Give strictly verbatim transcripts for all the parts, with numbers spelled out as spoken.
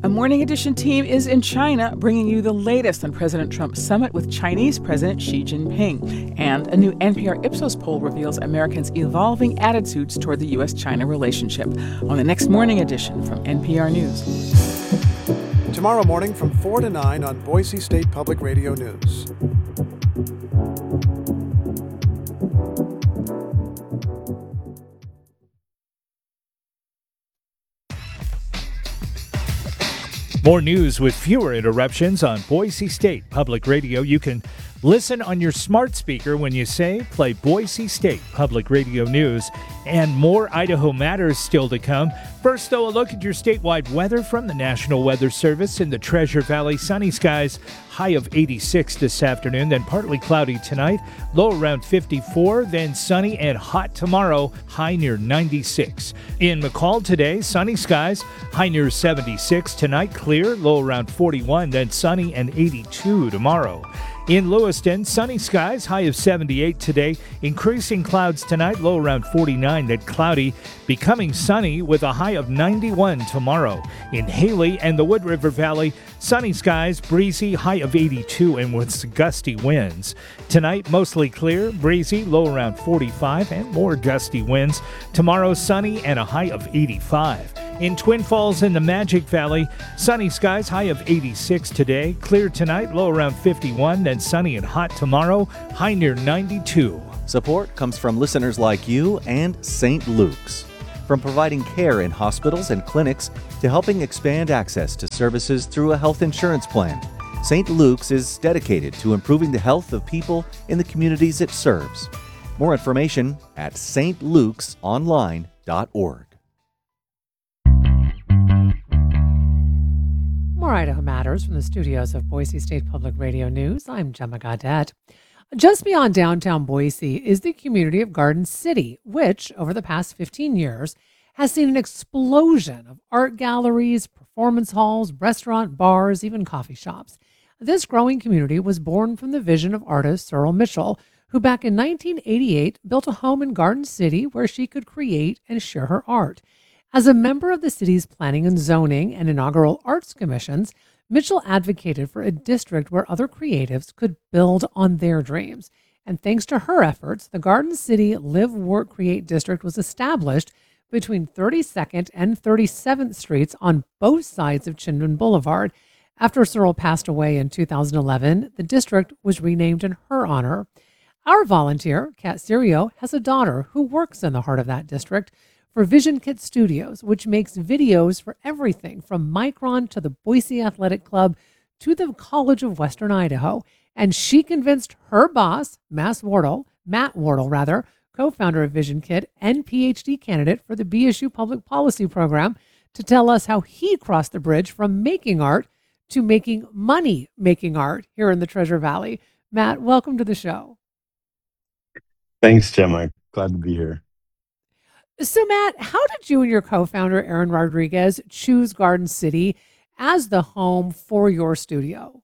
A Morning Edition team is in China, bringing you the latest on President Trump's summit with Chinese President Xi Jinping. And a new N P R Ipsos poll reveals Americans' evolving attitudes toward the U S China relationship. On the next Morning Edition from N P R News. Tomorrow morning from four to nine on Boise State Public Radio News. More news with fewer interruptions on Boise State Public Radio. You can listen on your smart speaker when you say play Boise State Public Radio News, and more Idaho Matters still to come. First, though, a look at your statewide weather from the National Weather Service. In the Treasure Valley, sunny skies, high of eighty-six this afternoon, then partly cloudy tonight, low around fifty-four, then sunny and hot tomorrow, high near ninety-six. In McCall today, sunny skies, high near seventy-six, tonight clear, low around forty-one, then sunny and eighty-two tomorrow. In Lewiston, sunny skies, high of seventy-eight today, increasing clouds tonight, low around forty-nine, then cloudy, becoming sunny with a high of ninety-one tomorrow. In Haley and the Wood River Valley, sunny skies, breezy, high of eighty-two, and with gusty winds. Tonight, mostly clear, breezy, low around forty-five, and more gusty winds. Tomorrow, sunny and a high of eighty-five. In Twin Falls in the Magic Valley, sunny skies, high of eighty-six today, clear tonight, low around fifty-one, then sunny and hot tomorrow, high near ninety-two. Support comes from listeners like you and Saint Luke's. From providing care in hospitals and clinics to helping expand access to services through a health insurance plan, Saint Luke's is dedicated to improving the health of people in the communities it serves. More information at s t lukes online dot org. More Idaho Matters from the studios of Boise State Public Radio News. I'm Gemma Gaudette. Just beyond downtown Boise is the community of Garden City, which, over the past fifteen years, has seen an explosion of art galleries, performance halls, restaurant, bars, even coffee shops. This growing community was born from the vision of artist Searle Mitchell, who back in nineteen eighty-eight built a home in Garden City where she could create and share her art. As a member of the city's Planning and Zoning and inaugural Arts Commissions, Mitchell advocated for a district where other creatives could build on their dreams. And thanks to her efforts, the Garden City Live, Work, Create District was established between thirty-second and thirty-seventh Streets on both sides of Chinman Boulevard. After Searle passed away in two thousand eleven, the district was renamed in her honor. Our volunteer, Kat Serio, has a daughter who works in the heart of that district for Vision Kit Studios, which makes videos for everything from Micron to the Boise Athletic Club to the College of Western Idaho. And she convinced her boss, Mass Wardle, Matt Wardle rather, co-founder of Vision Kit and P H D candidate for the B S U Public Policy Program, to tell us how he crossed the bridge from making art to making money making art here in the Treasure Valley. Matt, welcome to the show. Thanks, Gemma. Glad to be here. So, Matt, how did you and your co-founder, Aaron Rodriguez, choose Garden City as the home for your studio?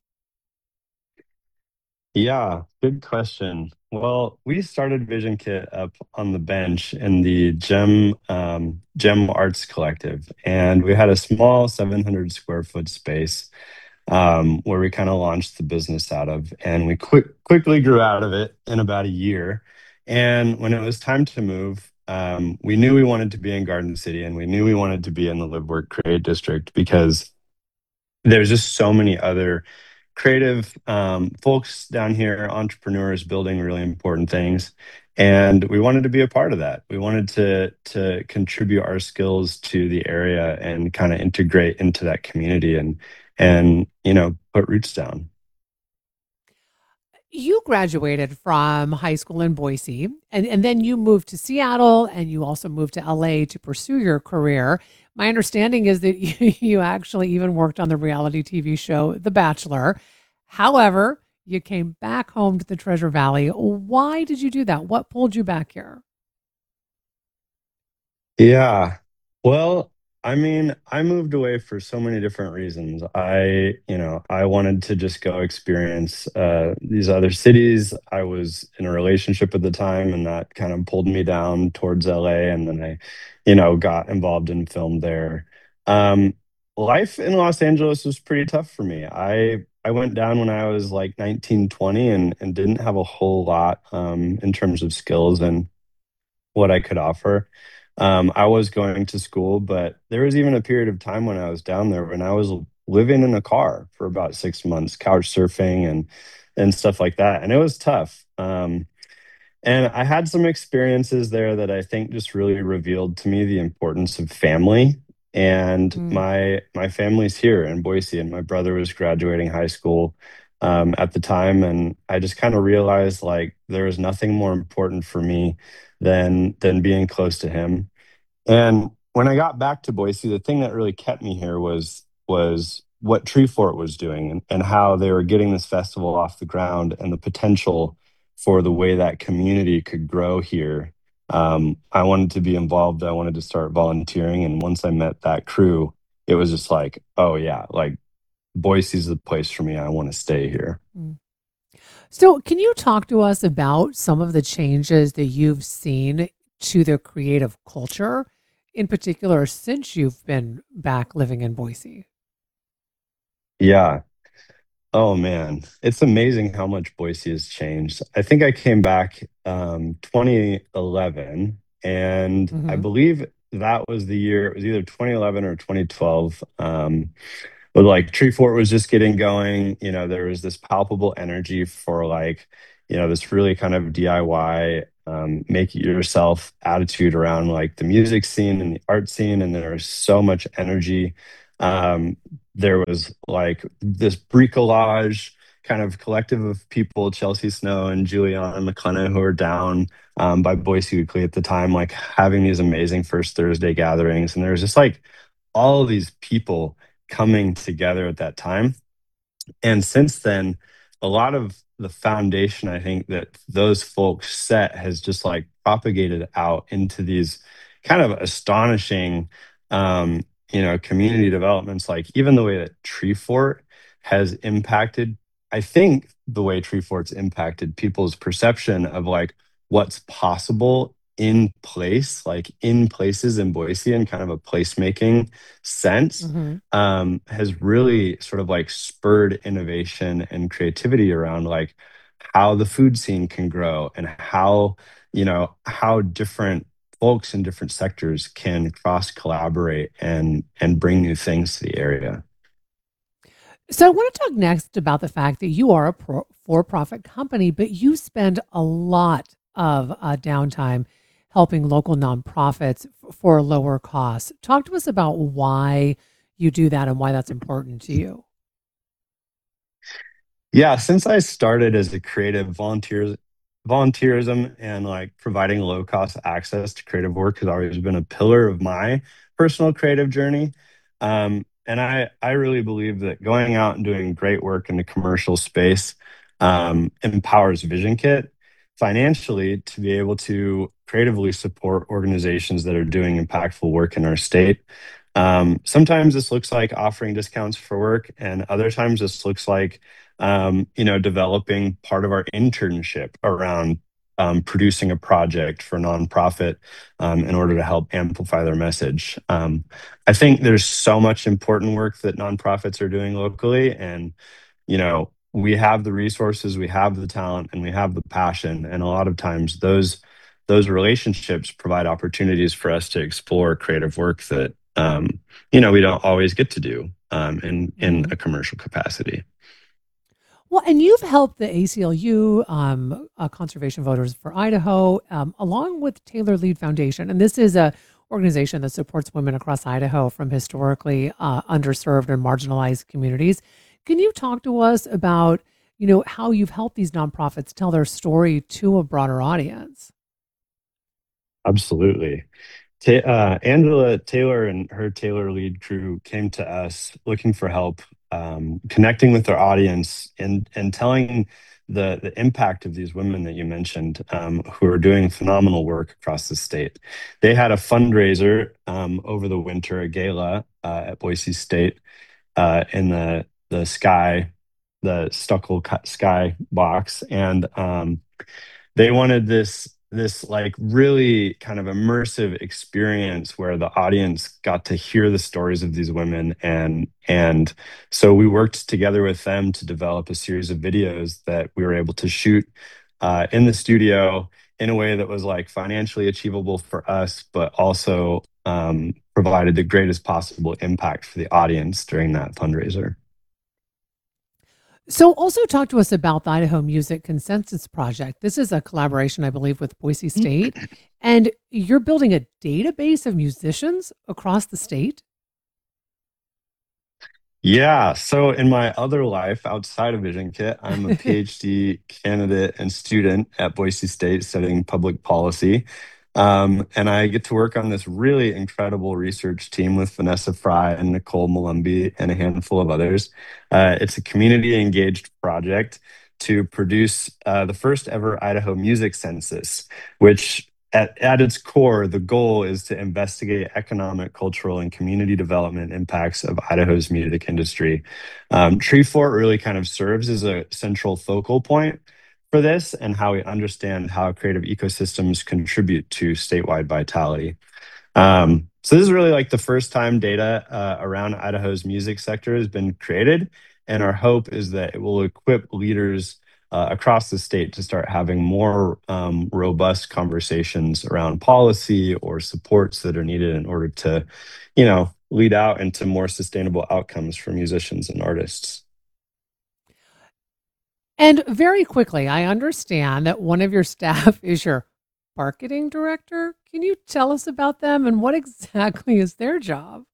Yeah, good question. Well, we started Vision Kit up on the bench in the Gem um, Gem Arts Collective, and we had a small seven hundred square foot space um, where we kind of launched the business out of, and we quick quickly grew out of it in about a year. And when it was time to move, um, we knew we wanted to be in Garden City, and we knew we wanted to be in the Live, Work, Create district because there's just so many other creative um, folks down here, entrepreneurs building really important things. And we wanted to be a part of that. We wanted to, to contribute our skills to the area and kind of integrate into that community and, and, you know, put roots down. You graduated from high school in Boise, and, and then you moved to Seattle, and you also moved to L A to pursue your career. My understanding is that you, you actually even worked on the reality T V show The Bachelor. However, you came back home to the Treasure Valley. Why did you do that? What pulled you back here? Yeah. Well, I mean, I moved away for so many different reasons. I, you know, I wanted to just go experience uh, these other cities. I was in a relationship at the time, and that kind of pulled me down towards L A. And then I, you know, got involved in film there. Um, life in Los Angeles was pretty tough for me. I I went down when I was like nineteen, twenty, and and didn't have a whole lot um, in terms of skills and what I could offer. Um, I was going to school, but there was even a period of time when I was down there when I was living in a car for about six months, couch surfing and and stuff like that, and it was tough. Um, and I had some experiences there that I think just really revealed to me the importance of family. And Mm. my my family's here in Boise, and my brother was graduating high school um, at the time, and I just kind of realized like there was nothing more important for me than than being close to him. And when I got back to Boise, the thing that really kept me here was was what Treefort was doing, and, and how they were getting this festival off the ground, and the potential for the way that community could grow here. Um, I wanted to be involved. I wanted to start volunteering. And once I met that crew, it was just like, oh yeah, like Boise's the place for me. I want to stay here. Mm. So, can you talk to us about some of the changes that you've seen to the creative culture, in particular, since you've been back living in Boise? Yeah. Oh man, it's amazing how much Boise has changed. I think I came back um, twenty eleven, and I Hmm. believe that was the year. It was either twenty eleven or twenty twelve. Um, but like Treefort was just getting going. You know, there was this palpable energy for like, you know, this really kind of D I Y, um, make it yourself attitude around like the music scene and the art scene, and there was so much energy. Um, there was like this bricolage kind of collective of people, Chelsea Snow and Juliana McClenna, who were down um, by Boise Weekly at the time, like having these amazing first Thursday gatherings. And there was just like all of these people coming together at that time. And since then, a lot of the foundation I think that those folks set has just like propagated out into these kind of astonishing, um, you know, community developments. Like even the way that Treefort has impacted, I think the way Treefort's impacted people's perception of like what's possible in place, like in places in Boise, and kind of a placemaking sense, Hmm. um, has really sort of like spurred innovation and creativity around like how the food scene can grow, and how, you know, how different folks in different sectors can cross collaborate and and bring new things to the area. So, I want to talk next about the fact that you are a pro- for-profit company, but you spend a lot of uh, downtime helping local nonprofits f- for lower costs. Talk to us about why you do that and why that's important to you. Yeah, since I started as a creative volunteers volunteerism and like providing low cost access to creative work has always been a pillar of my personal creative journey. Um, and I I really believe that going out and doing great work in the commercial space um, empowers Vision Kit financially to be able to creatively support organizations that are doing impactful work in our state. Um, sometimes this looks like offering discounts for work, and other times this looks like um, you know, developing part of our internship around um, producing a project for a nonprofit um, in order to help amplify their message. Um, I think there's so much important work that nonprofits are doing locally, and you know, we have the resources, we have the talent, and we have the passion, and a lot of times those those relationships provide opportunities for us to explore creative work that um, you know we don't always get to do um, in in Mhm. a commercial capacity. Well, and you've helped the A C L U, um, uh, Conservation Voters for Idaho, um, along with Taylor Lead Foundation, and this is a organization that supports women across Idaho from historically uh, underserved and marginalized communities. Can you talk to us about, you know, how you've helped these nonprofits tell their story to a broader audience? Absolutely. Ta uh, Angela Taylor and her Taylor Lead crew came to us looking for help, um, connecting with their audience, and and telling the the impact of these women that you mentioned, um, who are doing phenomenal work across the state. They had a fundraiser um, over the winter, a gala uh, at Boise State uh, in the the sky, the stucco cut sky box, and um, they wanted this this like really kind of immersive experience where the audience got to hear the stories of these women. And and so we worked together with them to develop a series of videos that we were able to shoot uh, in the studio in a way that was like financially achievable for us, but also um, provided the greatest possible impact for the audience during that fundraiser. So also talk to us about the Idaho Music Consensus Project. This is a collaboration, I believe, with Boise State, and you're building a database of musicians across the state. Yeah. So in my other life outside of Vision Kit, I'm a PhD candidate and student at Boise State studying public policy. Um, and I get to work on this really incredible research team with Vanessa Fry and Nicole Malumbi and a handful of others. Uh, it's a community engaged project to produce uh, the first ever Idaho music census, which At, at its core, the goal is to investigate economic, cultural, and community development impacts of Idaho's music industry. Um, Treefort really kind of serves as a central focal point for this and how we understand how creative ecosystems contribute to statewide vitality. Um, so this is really like the first time data uh, around Idaho's music sector has been created, and our hope is that it will equip leaders Uh, across the state to start having more um, robust conversations around policy or supports that are needed in order to, you know, lead out into more sustainable outcomes for musicians and artists. And very quickly, I understand that one of your staff is your marketing director. Can you tell us about them and what exactly is their job?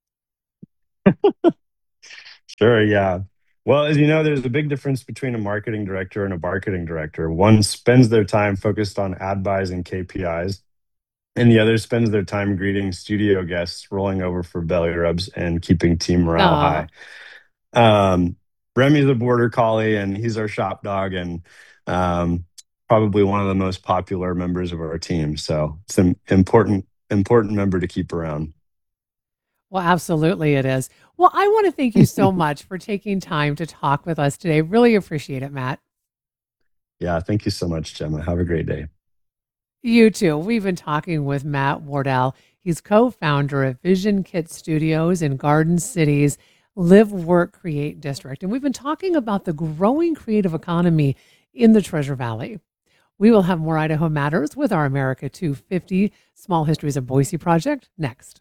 Sure, yeah. Well, as you know, there's a big difference between a marketing director and a marketing director. One spends their time focused on ad buys and K P Is, and the other spends their time greeting studio guests, rolling over for belly rubs, and keeping team morale Aw. high. Um, Remy's a border collie, and he's our shop dog, and um, probably one of the most popular members of our team. So it's an important, important member to keep around. Well, absolutely it is. Well, I want to thank you so much for taking time to talk with us today. Really appreciate it, Matt. Yeah, thank you so much, Gemma. Have a great day. You too. We've been talking with Matt Wardell. He's co-founder of Vision Kit Studios in Garden City's Live, Work, Create district. And we've been talking about the growing creative economy in the Treasure Valley. We will have more Idaho Matters with our America two fifty Small Histories of Boise project next.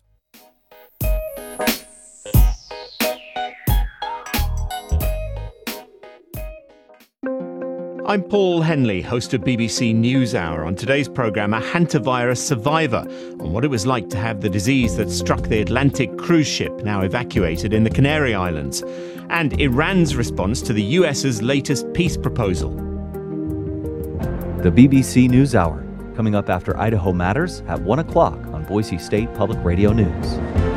I'm Paul Henley, host of B B C NewsHour. On today's programme, a hantavirus survivor on what it was like to have the disease that struck the Atlantic cruise ship, now evacuated in the Canary Islands, and Iran's response to the U S's latest peace proposal. The B B C NewsHour, coming up after Idaho Matters at one o'clock on Boise State Public Radio News.